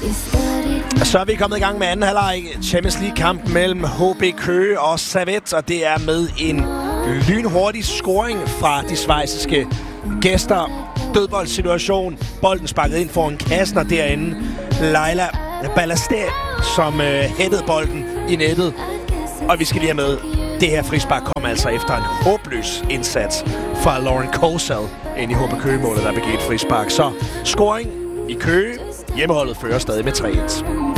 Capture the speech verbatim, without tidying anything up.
Så er vi kommet i gang med anden halvleg Champions League-kampen mellem H B Køge og Servette, og det er med en lynhurtig scoring fra de schweiziske gæster. Dødboldssituation, bolden sparket ind foran kassen, og derinde Leila Ballasté, som øh, hættede bolden i nettet. Og vi skal lige have med, det her frispark kom altså efter en håbløs indsats fra Lauren Kosal ind i H B Køge-målet, der begik et frispark. Så scoring i Køge, hjemmeholdet fører stadig med tre et.